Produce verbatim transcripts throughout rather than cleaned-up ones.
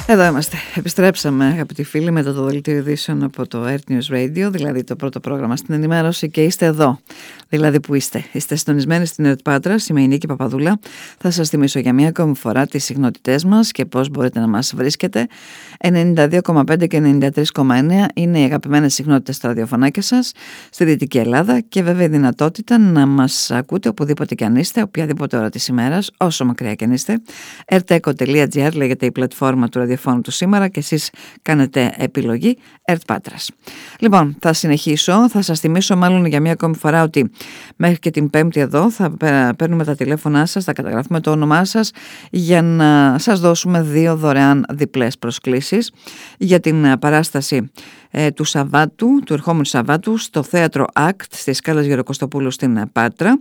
Εδώ είμαστε. Επιστρέψαμε, αγαπητοί φίλοι, μετά το δελτίο ειδήσεων από το Earth News Radio, δηλαδή το πρώτο πρόγραμμα στην ενημέρωση, και είστε εδώ. Δηλαδή που είστε. Είστε συντονισμένοι στην Earth Patras. Είμαι η Νίκη Παπαδούλα. Θα σας θυμίσω για μία ακόμη φορά τις συχνότητές μας και πώς μπορείτε να μας βρίσκετε. ενενήντα δύο κόμμα πέντε και ενενήντα τρία κόμμα εννέα είναι οι αγαπημένες συχνότητες στα ραδιοφωνάκια σας στη Δυτική Ελλάδα, και βέβαια η δυνατότητα να μας ακούτε οπουδήποτε και αν είστε, οποιαδήποτε ώρα της ημέρας, όσο μακριά και αν είστε. erteco τελεία gr λέγεται η πλατφόρμα του ραδιοφώνου του σήμερα και εσείς κάνετε επιλογή Earth Patras. Λοιπόν, θα συνεχίσω, θα σας θυμίσω μάλλον για μία ακόμη φορά ότι μέχρι και την Πέμπτη εδώ θα παίρνουμε τα τηλέφωνά σας, θα καταγράφουμε το όνομά σας για να σας δώσουμε δύο δωρεάν διπλές προσκλήσεις για την παράσταση ε, του Σαββάτου, του ερχόμενου Σαββάτου στο θέατρο Act στις Σκάλας Γεροκοστοπούλου στην Πάτρα.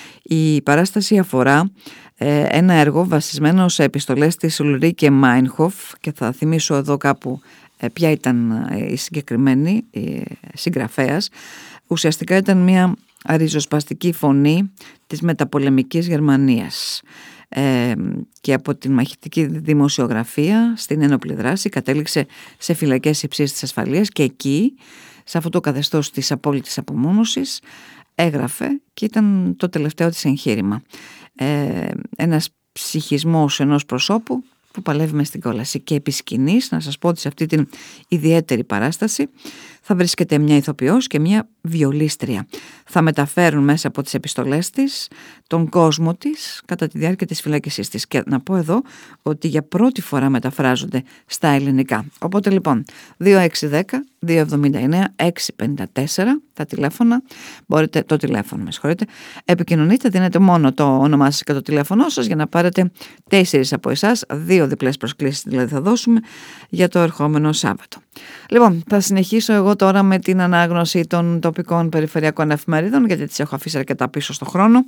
Η παράσταση αφορά ε, ένα έργο βασισμένο σε επιστολές της Ουλρίκε Μάινχοφ, και θα θυμίσω εδώ κάπου ε, ποια ήταν η συγκεκριμένη η συγγραφέας. Ουσιαστικά ήταν μια ριζοσπαστική φωνή της μεταπολεμικής Γερμανίας, ε, και από την μαχητική δημοσιογραφία στην ένοπλη δράση κατέληξε σε φυλακές υψής της ασφαλείας, και εκεί, σε αυτό το καθεστώς της απόλυτης απομόνωσης, έγραφε, και ήταν το τελευταίο της εγχείρημα. Ε, ένας ψυχισμός ενός προσώπου που παλεύει μες στην κόλαση. Και επί σκηνής, να σας πω ότι σε αυτή την ιδιαίτερη παράσταση θα βρίσκεται μια ηθοποιός και μια βιολίστρια. Θα μεταφέρουν μέσα από τις επιστολές της τον κόσμο της κατά τη διάρκεια της φυλάκισής της. Και να πω εδώ ότι για πρώτη φορά μεταφράζονται στα ελληνικά. Οπότε λοιπόν, δύο έξι ένα μηδέν δύο εβδομήντα εννέα έξι πενήντα τέσσερα τα τηλέφωνα, μπορείτε, το τηλέφωνο με συγχωρείτε, επικοινωνείτε, δίνετε μόνο το όνομά σας και το τηλέφωνό σας για να πάρετε τέσσερις από εσάς, δύο διπλές προσκλήσεις δηλαδή θα δώσουμε για το ερχόμενο Σάββατο. Λοιπόν, θα συνεχίσω εγώ τώρα με την ανάγνωση των τοπικών περιφερειακών εφημερίδων, γιατί τις έχω αφήσει αρκετά πίσω στο χρόνο,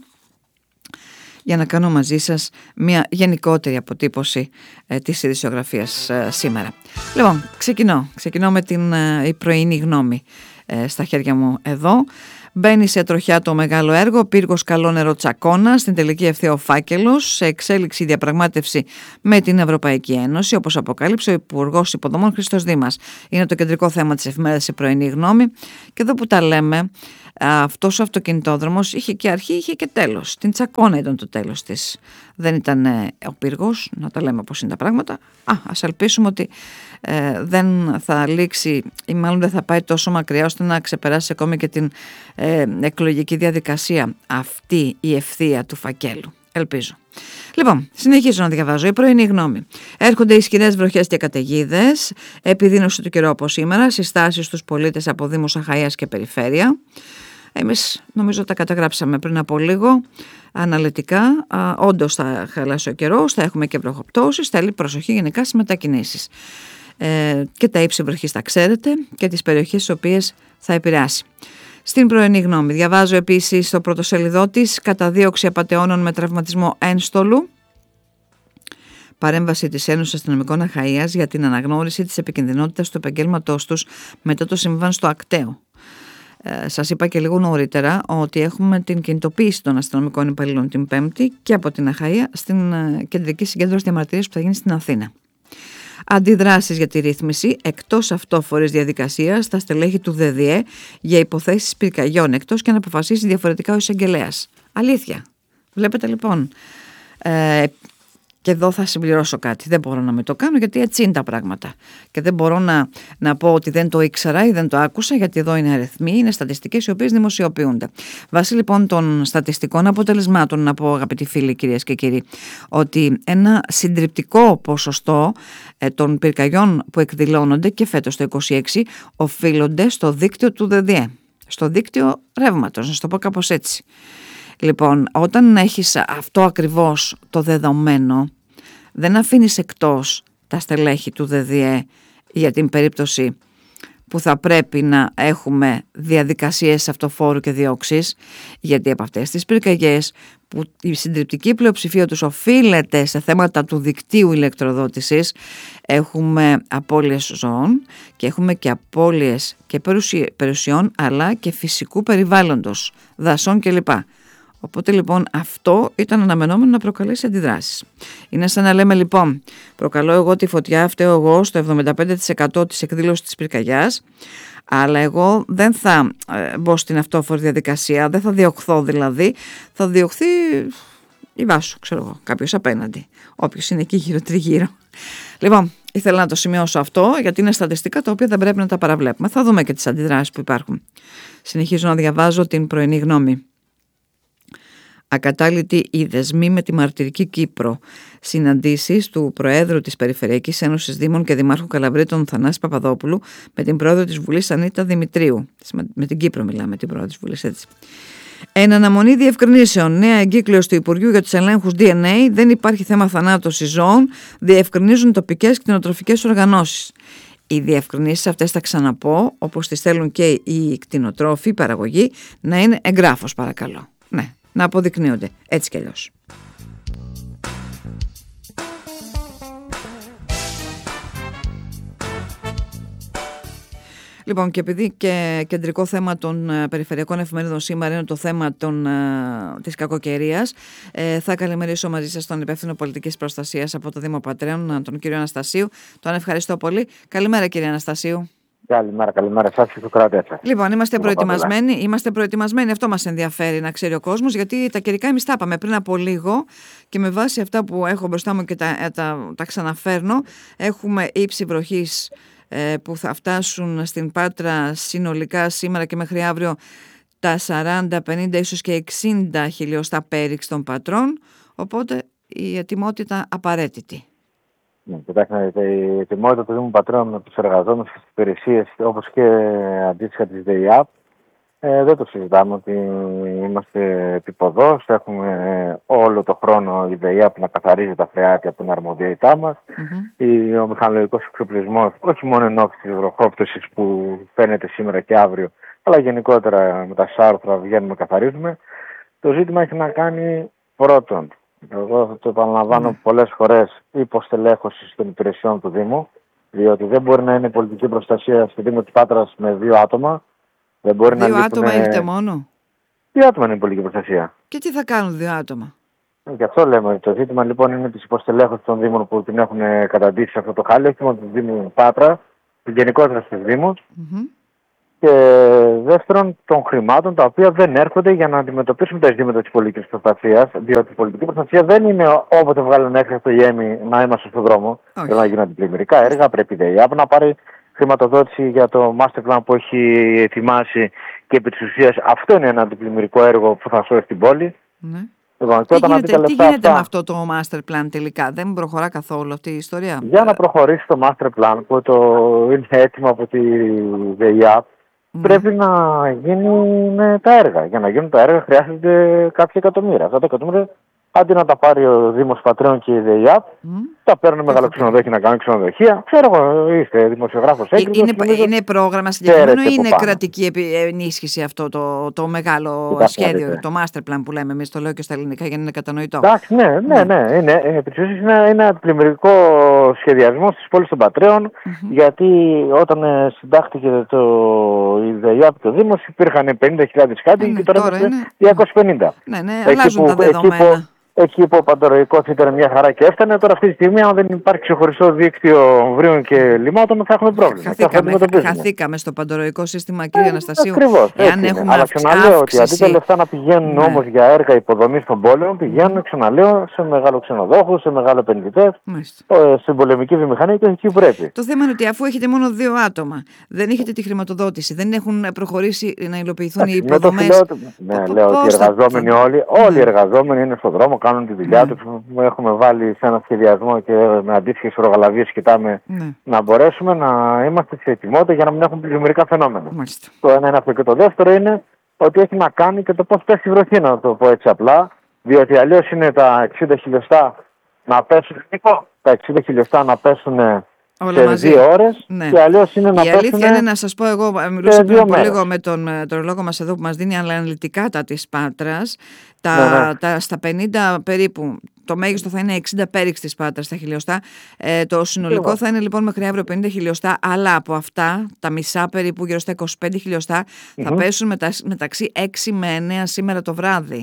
για να κάνω μαζί σας μια γενικότερη αποτύπωση ε, της ειδησιογραφίας ε, σήμερα. Λοιπόν, ξεκινώ. Ξεκινώ με την ε, η πρωινή γνώμη ε, στα χέρια μου εδώ. Μπαίνει σε τροχιά το μεγάλο έργο «Πύργος Καλό Νερό Τσακώνα», στην τελική ευθεία ο φάκελος, σε εξέλιξη διαπραγμάτευση με την Ευρωπαϊκή Ένωση, όπως αποκάλυψε ο Υπουργός Υποδομών Χρήστος Δήμας. Είναι το κεντρικό θέμα της εφημερίδας η πρωινή γνώμη, και εδώ που τα λέμε, αυτός ο αυτοκινητόδρομος είχε και αρχή, είχε και τέλος. Την Τσακώνα ήταν το τέλος της. Δεν ήταν ε, ο πύργος, να τα λέμε πώς είναι τα πράγματα. Α, ας ελπίσουμε ότι ε, δεν θα λήξει, ή μάλλον δεν θα πάει τόσο μακριά ώστε να ξεπεράσει ακόμη και την ε, εκλογική διαδικασία αυτή η ευθεία του φακέλου. Ελπίζω. Λοιπόν, συνεχίζω να διαβάζω. Η πρωινή γνώμη. Έρχονται ισχυρές βροχές και καταιγίδες, επιδείνωση του καιρού από σήμερα, συστάσεις στους πολίτες από Δήμους Αχαΐας και περιφέρεια. Εμείς νομίζω τα καταγράψαμε πριν από λίγο αναλυτικά. Α, όντως θα χαλάσει ο καιρός, θα έχουμε και βροχοπτώσεις, θέλει προσοχή γενικά στις μετακινήσεις. Ε, και τα ύψη βροχής τα ξέρετε και τις περιοχές στις οποίες θα επηρεάσει. Στην πρωινή γνώμη διαβάζω επίσης στο πρωτοσέλιδό της καταδίωξη απατεώνων με τραυματισμό ένστολου. Παρέμβαση της Ένωσης Αστυνομικών Αχαΐας για την αναγνώριση της επικινδυνότητας του επαγγέλματός τους μετά το συμβάν στο Ακταίο. Ε, σας είπα και λίγο νωρίτερα ότι έχουμε την κινητοποίηση των αστυνομικών υπαλλήλων την Πέμπτη και από την Αχαΐα στην ε, κεντρική συγκέντρωση διαμαρτυρίας που θα γίνει στην Αθήνα. Αντιδράσεις για τη ρύθμιση εκτός αυτόφορης διαδικασίας στα στελέχη του ΔΔΕ για υποθέσεις πυρκαγιών, εκτός και να αποφασίσει διαφορετικά ο εισαγγελέας. Αλήθεια. Βλέπετε λοιπόν. Ε, και εδώ θα συμπληρώσω κάτι. Δεν μπορώ να μην το κάνω, γιατί έτσι είναι τα πράγματα. Και δεν μπορώ να, να πω ότι δεν το ήξερα ή δεν το άκουσα, γιατί εδώ είναι αριθμοί, είναι στατιστικές οι οποίες δημοσιοποιούνται. Βάσει λοιπόν των στατιστικών αποτελεσμάτων, να πω, αγαπητοί φίλοι, κυρίες και κύριοι, ότι ένα συντριπτικό ποσοστό ε, των πυρκαγιών που εκδηλώνονται και φέτος το είκοσι έξι οφείλονται στο δίκτυο του ΔΔΕ, στο δίκτυο ρεύματος, να σου το πω κάπως έτσι. Λοιπόν, όταν έχεις αυτό ακριβώς το δεδομένο, δεν αφήνεις εκτός τα στελέχη του ΔΔΕ για την περίπτωση που θα πρέπει να έχουμε διαδικασίες αυτοφόρου και διώξεις, γιατί από αυτές τις πυρκαγιές που η συντριπτική πλειοψηφία τους οφείλεται σε θέματα του δικτύου ηλεκτροδότησης, έχουμε απώλειες ζώων και έχουμε και απώλειες και περιουσιών, αλλά και φυσικού περιβάλλοντος, δασών κλπ. Οπότε λοιπόν αυτό ήταν αναμενόμενο να προκαλέσει αντιδράσεις. Είναι σαν να λέμε λοιπόν, προκαλώ εγώ τη φωτιά, φταίω εγώ στο εβδομήντα πέντε τοις εκατό της εκδήλωσης της πυρκαγιάς, αλλά εγώ δεν θα ε, μπω στην αυτόφορη διαδικασία, δεν θα διωχθώ δηλαδή, θα διωχθεί η Βάσου, ξέρω εγώ, κάποιος απέναντι, όποιος είναι εκεί γύρω τριγύρω. Λοιπόν, ήθελα να το σημειώσω αυτό, γιατί είναι στατιστικά τα οποία δεν πρέπει να τα παραβλέπουμε. Θα δούμε και τις αντιδράσεις που υπάρχουν. Συνεχίζω να διαβάζω την πρωινή γνώμη. Ακατάλητη οι δεσμοί με τη μαρτυρική Κύπρο. Συναντήσεις του Προέδρου της Περιφερειακής Ένωσης Δήμων και Δημάρχου Καλαβρίτων Θανάση Παπαδόπουλου με την Πρόεδρο της Βουλής Ανίτα Δημητρίου. Με την Κύπρο μιλάμε, την Πρόεδρο της Βουλής, έτσι. Εν αναμονή διευκρινήσεων, νέα εγκύκλειος του Υπουργείου για τους ελέγχους ντι εν έι, δεν υπάρχει θέμα θανάτωσης ζώων, διευκρινίζουν τοπικές κτηνοτροφικές οργανώσεις. Οι διευκρινήσεις αυτές, θα ξαναπώ, όπως τις θέλουν και οι κτηνοτρόφοι, οι παραγωγοί, να είναι εγγράφος παρακαλώ. Ναι, να αποδεικνύονται έτσι κι αλλιώς. Λοιπόν, και επειδή και κεντρικό θέμα των περιφερειακών εφημερίδων σήμερα είναι το θέμα των, της κακοκαιρίας, ε, θα καλημερίσω μαζί σας τον υπεύθυνο πολιτικής προστασίας από το Δήμο Πατρέων, τον κύριο Αναστασίου. Τον ευχαριστώ πολύ. Καλημέρα, κύριε Αναστασίου. Καλημέρα, καλημέρα σας και του κράτη. Λοιπόν, είμαστε προετοιμασμένοι, είμαστε προετοιμασμένοι, αυτό μας ενδιαφέρει να ξέρει ο κόσμος, γιατί τα καιρικά εμείς τα είπαμε πριν από λίγο και με βάση αυτά που έχω μπροστά μου και τα, τα, τα ξαναφέρνω, έχουμε ύψη βροχής που θα φτάσουν στην Πάτρα συνολικά σήμερα και μέχρι αύριο τα σαράντα, πενήντα, ίσως και εξήντα χιλιοστά πέριξ των Πατρών, οπότε η ετοιμότητα απαραίτητη. Ναι, κοιτάξτε, η ετοιμότητα του Δήμου Πατρών με τους εργαζόμενους και τις υπηρεσίες, όπως και αντίστοιχα της ΔΕΙΑΠ, ε, δεν το συζητάμε ότι είμαστε επιποδός. Έχουμε όλο το χρόνο η ΔΕΙΑΠ να καθαρίζει τα φρεάτια που είναι αρμοδιότητά μας. Mm-hmm. Ο μηχανολογικός εξοπλισμός, όχι μόνο εν ώψη της βροχόπτωσης που φαίνεται σήμερα και αύριο, αλλά γενικότερα με τα σάρτρα βγαίνουμε, καθαρίζουμε. Το ζήτημα έχει να κάνει πρώτον, εγώ θα το επαναλαμβάνω mm. πολλές φορές, υποστελέχωση των υπηρεσιών του Δήμου, διότι δεν μπορεί να είναι πολιτική προστασία στο Δήμο της Πάτρας με δύο άτομα. Δεν μπορεί δύο να άτομα λείπουν... έχετε μόνο. Δύο άτομα είναι η πολιτική προστασία. Και τι θα κάνουν δύο άτομα. Γι' αυτό λέμε. Το ζήτημα λοιπόν είναι της υποστελέχωσης των Δήμων που την έχουν καταντήσει σε αυτό το χάλι, όχι μόνο του Δήμου Πάτρα, γενικότερα στους Δήμους. Mm-hmm. Και δεύτερον, των χρημάτων τα οποία δεν έρχονται για να αντιμετωπίσουμε τα ζητήματα της πολιτικής προστασίας. Διότι η πολιτική προστασία δεν είναι όποτε βγάλουν έξω στο Ιέμι να είμαστε στον δρόμο. Πρέπει να γίνουν αντιπλημμυρικά έργα, πρέπει η ΔΕΙΑΠ να πάρει χρηματοδότηση για το master plan που έχει ετοιμάσει και επί της ουσίας αυτό είναι ένα αντιπλημμυρικό έργο που θα σώσει την πόλη. Ναι. Λοιπόν, τι γίνεται, τι γίνεται αυτά, με αυτό το master plan τελικά, δεν προχωρά καθόλου αυτή η ιστορία. Για να προχωρήσει το master plan που το είναι έτοιμο από τη ΔΕΙΑΠ, mm. πρέπει να γίνουν τα έργα. Για να γίνουν τα έργα χρειάζονται κάποια εκατομμύρια. Αυτά τα εκατομμύρια αντί να τα πάρει ο Δήμος Πατρέων και η ΔΕΙΑΠ, mm. τα παίρνουν μεγάλο ξενοδόχοι να κάνουν ξενοδοχεία. Ξέρω εγώ, είστε δημοσιογράφος έγκριτος. Είναι, νομίζω, είναι πρόγραμμα συγκεκριμένο ή είναι κρατική ενίσχυση αυτό το, το μεγάλο Κοιτάξτε, σχέδιο, δείτε. Το master plan που λέμε εμείς, το λέω και στα ελληνικά για να είναι κατανοητό. Εντάξει, ναι, ναι, ναι. ναι. Είναι, είναι, είναι ένα πλημμυρικό σχεδιασμό στις πόλεις των Πατρέων, mm-hmm. γιατί όταν ε, συντάχθηκε το, η ΔΕΙΑΠ και ο Δήμος υπήρχαν πενήντα χιλιάδες κάτοικοι και τώρα, τώρα είναι διακόσιες πενήντα. Ναι, ναι, αλλάζουν τα δεδομένα. Εκεί που ο Παντοροϊκός ήταν μια χαρά και έφτανε, τώρα αυτή τη στιγμή, αν δεν υπάρχει ξεχωριστό δίκτυο βρίων και λιμάτων, θα έχουμε πρόβλημα. Χαθήκαμε, χαθήκαμε στο Παντοροϊκό σύστημα, κύριε ε, Αναστασίου. Ακριβώς. Αλλά ξαναλέω ότι αντί τα λεφτά να πηγαίνουν ναι. όμως για έργα υποδομής των πόλεων, πηγαίνουν, ξαναλέω, σε μεγάλο ξενοδόχους, σε μεγάλο επενδυτές, στην πολεμική βιομηχανία και εκεί που πρέπει. Το θέμα είναι ότι αφού έχετε μόνο δύο άτομα, δεν έχετε τη χρηματοδότηση, δεν έχουν προχωρήσει να υλοποιηθούν οι υποδομές. Ναι, λέω ότι οι εργαζόμενοι όλοι, όλοι οι εργαζόμενοι είναι στον δρόμο. Κάνουν τη δουλειά mm. του, έχουμε βάλει σε ένα σχεδιασμό και με αντίστοιχες ορογαλαβίες κοιτάμε mm. να μπορέσουμε να είμαστε σε ετοιμότητα για να μην έχουμε πλημμυρικά φαινόμενα. Mm. Το ένα είναι αυτό και το δεύτερο είναι ότι έχει να κάνει και το πώς πέσει η βροχή, να το πω έτσι απλά, διότι αλλιώς είναι τα εξήντα χιλιοστά να πέσουν, τα εξήντα χιλιοστά να πέσουν όλα σε μαζί. Δύο ώρες ναι. και αλλιώς είναι να η πέσουν. Η αλήθεια είναι να σας πω, εγώ μιλούσα πριν από λίγο με τον τρολόγο μας εδώ που μας δίνει αναλυτικά τα της Πάτρας, τα, ναι, ναι. τα, στα πενήντα περίπου, το μέγιστο θα είναι εξήντα πέριξ της Πάτρας στα χιλιοστά, ε, το συνολικό θα είναι λοιπόν μέχρι αύριο πενήντα χιλιοστά, αλλά από αυτά τα μισά περίπου γύρω στα είκοσι πέντε χιλιοστά mm-hmm. θα πέσουν μετα, μεταξύ έξι με εννέα σήμερα το βράδυ.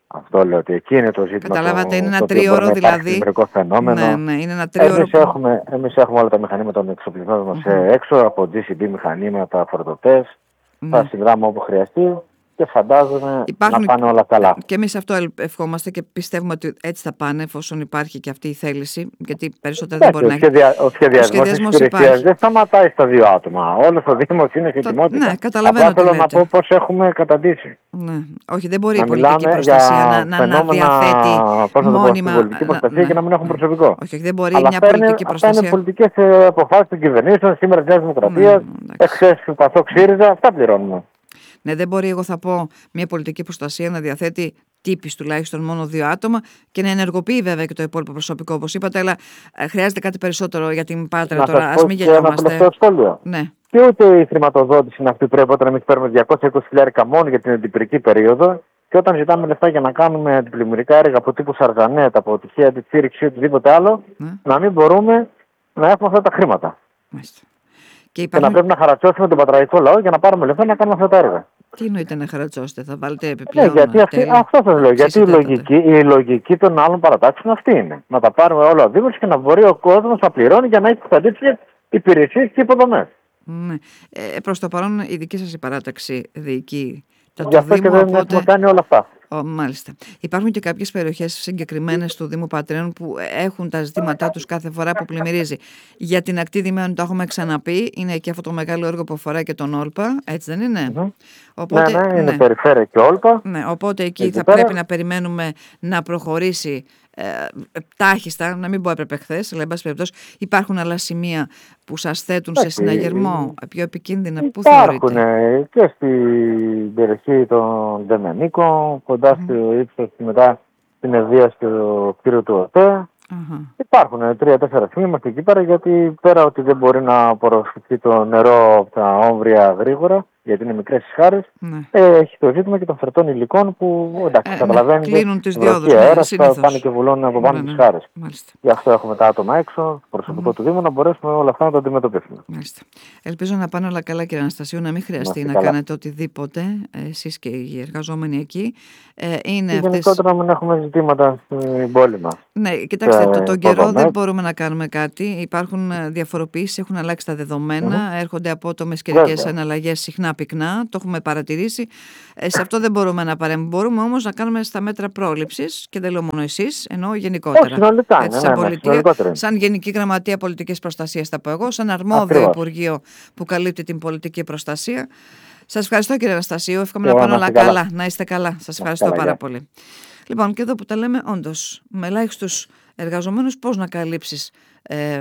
Αυτό λέω, ότι εκεί είναι το ζήτημα. Καταλάβατε, το, είναι ένα το τρίωρο δηλαδή. Φαινόμενο. Ναι, ναι, είναι ένα τρίωρο. Εμείς, που... έχουμε, εμείς έχουμε όλα τα μηχανήματα των εξοπλισμών μας mm-hmm. έξω, από τζι σι μπι μηχανήματα, φορτωτές. Mm-hmm. Θα συνδράμουμε όπου χρειαστεί. Και φαντάζομαι υπάρχουν... να πάνε όλα καλά. Και εμείς αυτό ευχόμαστε και πιστεύουμε ότι έτσι θα πάνε, εφόσον υπάρχει και αυτή η θέληση. Γιατί περισσότερα δεν μπορεί να έχει. Ο σχεδιασμός της υπηρεσίας δεν σταματάει στα δύο άτομα. Όλος ο Δήμος είναι σε ετοιμότητα. Ναι, καταλαβαίνω. Απλά θέλω να πω πώς έχουμε καταντήσει. Ναι. Όχι, δεν μπορεί να η πολιτική προστασία να, να διαθέτει μόνιμα. Την πολιτική προστασία να, και να μην έχουν προσωπικό. Όχι, δεν μπορεί Αλλά μια παίρνει, πολιτική προστασία. Αυτά είναι πολιτικές αποφάσεις των κυβερνήσεων σήμερα της Νέας Δημοκρατίας. Εχθές του Πασόκ ΣΥΡΙΖΑ, αυτά πληρώνουμε. Ναι, δεν μπορεί, εγώ θα πω, μια πολιτική προστασία να διαθέτει τύπης τουλάχιστον μόνο δύο άτομα και να ενεργοποιεί βέβαια και το υπόλοιπο προσωπικό, όπως είπατε, αλλά ε, χρειάζεται κάτι περισσότερο για την Πάτρα να τώρα. Ας μην γελιόμαστε. Ένα τελευταίο σχόλιο. Ναι. Και ούτε η χρηματοδότηση είναι αυτή πρέπει όταν εμείς παίρνουμε διακόσια είκοσι χιλιάρικα μόνο για την εντυπηρική περίοδο και όταν ζητάμε λεφτά για να κάνουμε αντιπλημμυρικά έργα από τύπου Σαρζανέτ, από τυχαία αντιτσίρυξη ή οτιδήποτε άλλο, ναι. να μην μπορούμε να έχουμε αυτά τα χρήματα. Μάλιστα. Και, υπάρχουν... και να πρέπει να χαρατσώσουμε τον πατραϊκό λαό για να πάρουμε λεφτά να κάνουμε αυτά τα έργα. Τι εννοείται να χαρατσώσετε, θα βάλετε επιπλέον. Ναι, γιατί αυτή, αυτό σας λέω. Γιατί η λογική, η λογική των άλλων παρατάξεων αυτή είναι. Να τα πάρουμε όλα ο Δήμος και να μπορεί ο κόσμος να πληρώνει για να έχει τις αντίστοιχες υπηρεσίες και υποδομές. Ναι. Ε, προς το παρόν η δική σας η παράταξη διοικεί. Γι' αυτό Δήμο, και δεν οπότε... έχουμε κάνει όλα αυτά. Oh, μάλιστα. Υπάρχουν και κάποιες περιοχές συγκεκριμένες του Δήμου Πατρέων που έχουν τα ζητήματά τους κάθε φορά που πλημμυρίζει. Για την ακτή Δημαίων το έχουμε ξαναπεί. Είναι και αυτό το μεγάλο έργο που αφορά και τον Όλπα. Έτσι δεν είναι? Mm-hmm. Οπότε, ναι, ναι, είναι ναι. περιφέρεια και Όλπα. Ναι, οπότε εκεί, εκεί θα πέρα. πρέπει να περιμένουμε να προχωρήσει ε, τάχιστα, να μην πω έπρεπε χθες, αλλά εν πάση περιπτώσει υπάρχουν άλλα σημεία που σας θέτουν Άχι, σε συναγερμό, πιο επικίνδυνα. Πού υπάρχουν θεωρείτε? Και στην περιοχή των Δεμενίκων, κοντά mm. στο ύψος μετά στην Ευβία στο κτίριο του ΟΤΕ. Uh-huh. Υπάρχουν τρία-τέσσερα σημεία είμαστε εκεί πέρα, γιατί πέρα ότι δεν μπορεί να απορροφηθεί το νερό από τα όμβρια γρήγορα, γιατί είναι μικρές οι σχάρες, uh-huh. ε, έχει το ζήτημα και των φερτών υλικών που εντάξει, ε, καταλαβαίνετε. Κλείνουν τις διόδους. Θα πάνε και βουλώνουν από πάνω τις σχάρες. Γι' αυτό έχουμε τα άτομα έξω, το προσωπικό uh-huh. του Δήμου, να μπορέσουμε όλα αυτά να τα αντιμετωπίσουμε. Μάλιστα. Ελπίζω να πάνε όλα καλά, κύριε Αναστασίου, να μην χρειαστεί να, να κάνετε οτιδήποτε εσείς και οι εργαζόμενοι εκεί. Ε, είναι και γενικότερα αυτές... να μην έχουμε ζητήματα στην πόλη μας. Ναι, κοιτάξτε, το, τον καιρό δεν μπορούμε να κάνουμε κάτι. Υπάρχουν διαφοροποιήσεις, έχουν αλλάξει τα δεδομένα, mm-hmm. έρχονται απότομες καιρικές εναλλαγές συχνά πυκνά, το έχουμε παρατηρήσει. Ε, σε αυτό δεν μπορούμε να παρέμβουμε. Μπορούμε όμως να κάνουμε στα μέτρα πρόληψης, και δεν λέω μόνο εσείς, εννοώ γενικότερα. Όχι, συνολικά, Έτσι, ναι, σαν, ναι, πολιτεία, ναι, σαν Γενική Γραμματεία Πολιτικής Προστασίας, θα πω εγώ, σαν αρμόδιο Ακριβώς. Υπουργείο που καλύπτει την πολιτική προστασία. Σας ευχαριστώ, κύριε Αναστασίου. Εύχομαι να πάνε όλα καλά. καλά. Να είστε καλά. Σας ευχαριστώ καλά, πάρα για. πολύ. Λοιπόν, και εδώ που τα λέμε, όντως, με ελάχιστους εργαζομένους, πώς να καλύψεις ε,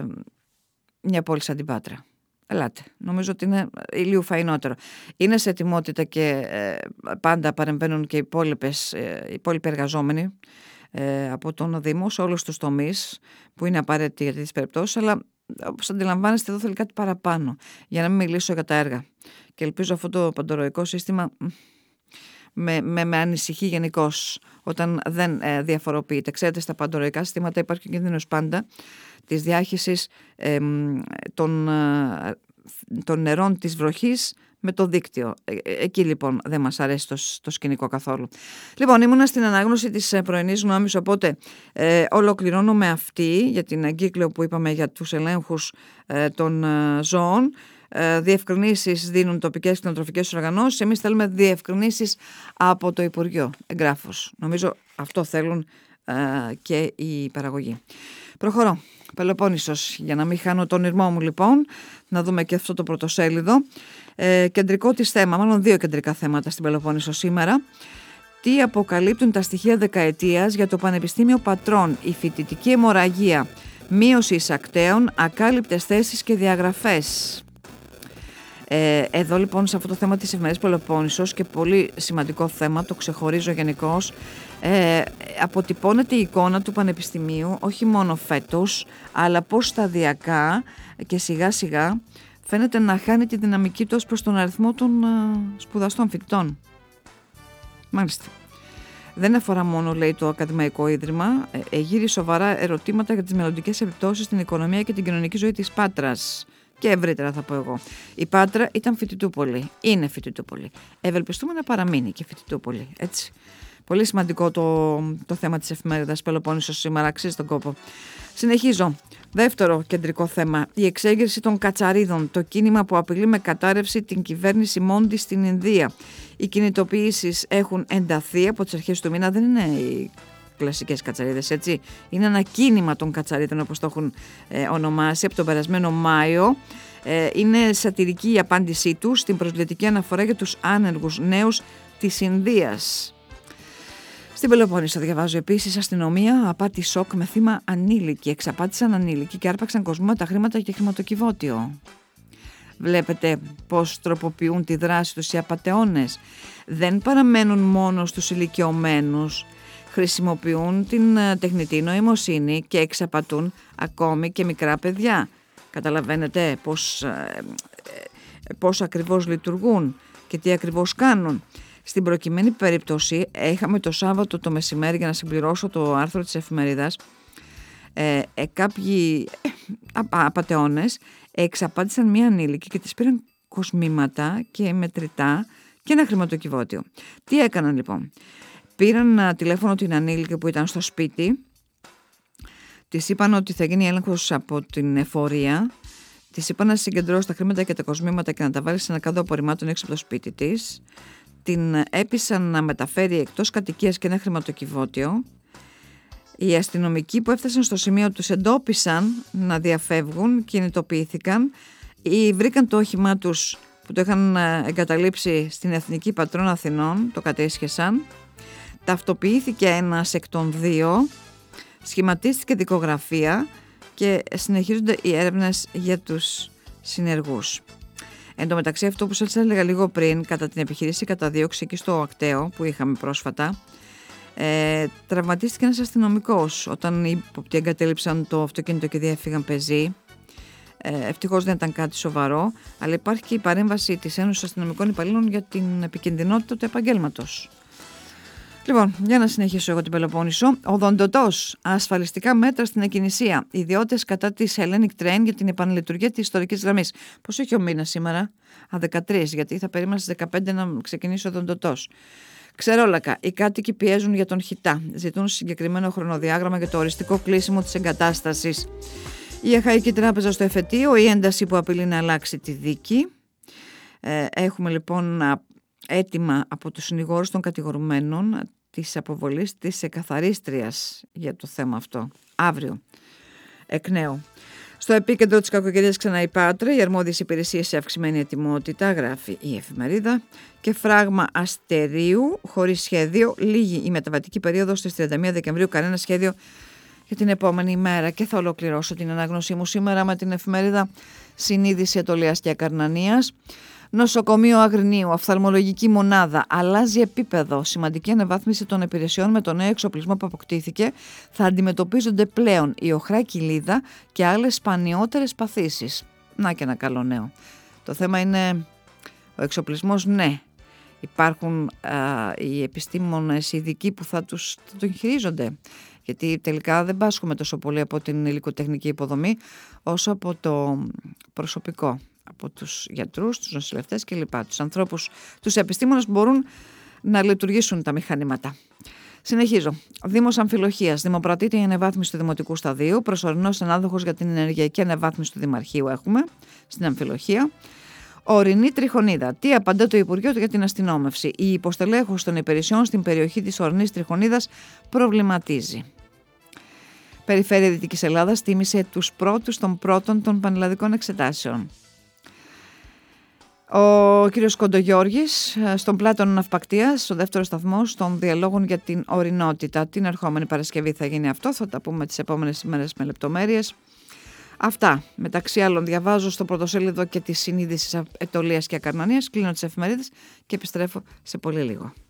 μια πόλη σαν την Πάτρα. Ελάτε. Νομίζω ότι είναι ηλίου φαϊνότερο. Είναι σε ετοιμότητα και ε, πάντα παρεμβαίνουν και οι υπόλοιπες, ε, οι υπόλοιποι εργαζόμενοι ε, από τον Δήμο σε όλους τους τομείς που είναι απαραίτητοι για τις περιπτώσεις, αλλά όπως αντιλαμβάνεστε εδώ θέλει κάτι παραπάνω για να μην μιλήσω για τα έργα. Και ελπίζω αυτό το παντοροϊκό σύστημα με, με, με ανησυχεί γενικώς όταν δεν ε, διαφοροποιείται. Ξέρετε, στα παντοροϊκά συστήματα υπάρχει ο κίνδυνος πάντα της διάχυσης ε, των, ε, των νερών της βροχής με το δίκτυο. Ε, εκεί λοιπόν δεν μας αρέσει το, το σκηνικό καθόλου. Λοιπόν, ήμουνα στην ανάγνωση της πρωινής γνώμης, οπότε ε, ολοκληρώνω με αυτή για την εγκύκλιο που είπαμε για τους ελέγχους ε, των ε, ζώων. Ε, διευκρινήσεις δίνουν τοπικές κτηνοτροφικές οργανώσεις. Εμείς θέλουμε διευκρινήσεις από το Υπουργείο εγγράφους. Νομίζω αυτό θέλουν ε, και η παραγωγή. Προχωρώ. Πελοπόννησος, για να μην χάνω τον ήρμό μου λοιπόν, να δούμε και αυτό το πρωτοσέλιδο. Ε, κεντρικό της θέμα, μάλλον δύο κεντρικά θέματα στην Πελοπόννησο σήμερα. Τι αποκαλύπτουν τα στοιχεία δεκαετίας για το Πανεπιστήμιο Πατρών, η φοιτητική αιμορραγία, μείωση εισακτέων, ακάλυπτες θέσεις και διαγραφές. Ε, εδώ λοιπόν σε αυτό το θέμα της Εφημερίδας Πελοπόννησος, και πολύ σημαντικό θέμα, το ξεχωρίζω γενικώς, ε, αποτυπώνεται η εικόνα του Πανεπιστημίου όχι μόνο φέτος, αλλά πως σταδιακά και σιγά σιγά φαίνεται να χάνει τη δυναμική του ως προς τον αριθμό των ε, σπουδαστών φοιτητών. Μάλιστα. Δεν αφορά μόνο, λέει, το Ακαδημαϊκό Ίδρυμα, ε, εγείρει σοβαρά ερωτήματα για τις μελλοντικές επιπτώσεις στην οικονομία και την κοινωνική ζωή της Πάτρας. Και ευρύτερα θα πω εγώ. Η Πάτρα ήταν φοιτητούπολη, είναι φοιτητούπολη. Ευελπιστούμε να παραμείνει και φοιτητούπολη, έτσι. Πολύ σημαντικό το, το θέμα της εφημερίδας Πελοπόννησος σήμερα, αξίζει τον κόπο. Συνεχίζω. Δεύτερο κεντρικό θέμα, η εξέγερση των κατσαρίδων, το κίνημα που απειλεί με κατάρρευση την κυβέρνηση Μόντι στην Ινδία. Οι κινητοποιήσεις έχουν ενταθεί από τις αρχές του μήνα, δεν είναι οι κλασικές κατσαρίδες, έτσι. Είναι ένα κίνημα των κατσαρίδων, όπως το έχουν ε, ονομάσει, από τον περασμένο Μάιο. Ε, είναι σατυρική η απάντησή τους στην προσβλητική αναφορά για τους άνεργους νέους της Ινδίας. Στην Πελοπόννησο διαβάζω επίσης, αστυνομία απάτη σοκ με θύμα ανήλικη. Εξαπάτησαν ανήλικη και άρπαξαν κοσμό με τα χρήματα και χρηματοκιβώτιο. Βλέπετε πώς τροποποιούν τη δράση τους οι απατεώνες. Δεν παραμένουν μόνο στους ηλικιωμένους. Χρησιμοποιούν την τεχνητή νοημοσύνη και εξαπατούν ακόμη και μικρά παιδιά. Καταλαβαίνετε πώς, πώς ακριβώς λειτουργούν και τι ακριβώς κάνουν. Στην προκειμένη περίπτωση είχαμε το Σάββατο το μεσημέρι, για να συμπληρώσω το άρθρο της εφημερίδας, ε, ε, κάποιοι ε, απατεώνες εξαπάτησαν μία ανήλικη και της πήραν κοσμήματα και μετρητά και ένα χρηματοκιβώτιο. Τι έκαναν λοιπόν? Πήραν ένα τηλέφωνο την ανήλικη που ήταν στο σπίτι, της είπαν ότι θα γίνει έλεγχος από την εφορία, της είπαν να συγκεντρώσει τα χρήματα και τα κοσμήματα και να τα βάλει σε ένα κάδο απορριμμάτων έξω από το σπίτι της. Την έπεισαν να μεταφέρει εκτός κατοικίας και ένα χρηματοκιβώτιο. Οι αστυνομικοί που έφτασαν στο σημείο τους εντόπισαν να διαφεύγουν, κινητοποιήθηκαν ή βρήκαν το όχημά τους που το είχαν εγκαταλείψει στην Εθνική Πατρών Αθηνών, το κατέσχεσαν. Ταυτοποιήθηκε ένας εκ των δύο, σχηματίστηκε δικογραφία και συνεχίζονται οι έρευνες για τους συνεργούς. Εν τω μεταξύ, αυτό που σας έλεγα λίγο πριν, κατά την επιχειρήση καταδίωξη εκεί στο Ακταίο που είχαμε πρόσφατα, ε, τραυματίστηκε ένας αστυνομικός όταν οι ύποπτοι εγκατέλειψαν το αυτοκίνητο και διέφυγαν πεζοί. Ε, ευτυχώς δεν ήταν κάτι σοβαρό, αλλά υπάρχει και η παρέμβαση της Ένωσης Αστυνομικών Υπαλλήλων για την επικινδυνότητα του επαγγέλματος. Λοιπόν, για να συνεχίσω εγώ την Πελοπόννησο. Οδοντοτός, ασφαλιστικά μέτρα στην εκκινησία. Ιδιώτες κατά της Hellenic Train για την επαναλειτουργία της ιστορικής γραμμής. Πώς έχει ο μήνας σήμερα? Α, δεκατρία, γιατί θα περίμενα στις δεκαπέντε να ξεκινήσει ο οδοντοτός. Ξερόλακα, οι κάτοικοι πιέζουν για τον Χιτά. Ζητούν συγκεκριμένο χρονοδιάγραμμα για το οριστικό κλείσιμο της εγκατάστασης. Η Αχαϊκή Τράπεζα στο εφετείο, η ένταση που απειλεί να αλλάξει τη δίκη. Ε, έχουμε λοιπόν έτοιμα από τους συνηγόρους των κατηγορουμένων της αποβολής της εκαθαρίστριας για το θέμα αυτό. Αύριο, εκ νέου. Στο επίκεντρο της κακοκαιρίας ξανά η Πάτρα, οι αρμόδιες υπηρεσίες σε αυξημένη ετοιμότητα, γράφει η εφημερίδα, και φράγμα αστερίου χωρίς σχέδιο, λίγη η μεταβατική περίοδος στις τριάντα μία Δεκεμβρίου, κανένα σχέδιο για την επόμενη ημέρα. Και θα ολοκληρώσω την ανάγνωσή μου σήμερα με την εφημερίδα Συνείδηση Αιτωλείας και Ακαρνανίας. Νοσοκομείο Αγρινίου, οφθαλμολογική μονάδα, αλλάζει επίπεδο. Σημαντική αναβάθμιση των υπηρεσιών με τον νέο εξοπλισμό που αποκτήθηκε. Θα αντιμετωπίζονται πλέον η οχρά κοιλίδα και άλλες σπανιότερες παθήσεις. Να και ένα καλό νέο. Το θέμα είναι ο εξοπλισμός, ναι. Υπάρχουν α, οι επιστήμονες οι ειδικοί που θα, τους, θα τον χειρίζονται. Γιατί τελικά δεν πάσχουμε τόσο πολύ από την υλικοτεχνική υποδομή όσο από το προσωπικό. Από τους γιατρούς, τους νοσηλευτές κλπ. Τους ανθρώπους, τους επιστήμονες που μπορούν να λειτουργήσουν τα μηχανήματα. Συνεχίζω. Δήμος Αμφιλοχίας. Δημοπρατείται η αναβάθμιση του δημοτικού σταδίου. Προσωρινός ανάδοχος για την ενεργειακή αναβάθμιση του Δημαρχείου έχουμε στην Αμφιλοχία. Ορεινή Τριχονίδα. Τι απαντά το Υπουργείο για την αστυνόμευση? Η υποστελέχωση των υπηρεσιών στην περιοχή της Ορεινής Τριχονίδας προβληματίζει. Περιφέρεια Δυτικής Ελλάδας τίμησε τους πρώτους των πρώτων των πανελλαδικών εξετάσεων. Ο κύριος Κοντογιώργης στον Πλάτωνο Ναυπακτίας, στο δεύτερο σταθμό των διαλόγων για την ορεινότητα. Την ερχόμενη Παρασκευή θα γίνει αυτό, θα τα πούμε τις επόμενες ημέρες με λεπτομέρειες. Αυτά, μεταξύ άλλων, διαβάζω στο πρωτοσέλιδο και τη Συνείδηση Αιτωλείας και Ακαρνανίας. Κλείνω τις εφημερίδες και επιστρέφω σε πολύ λίγο.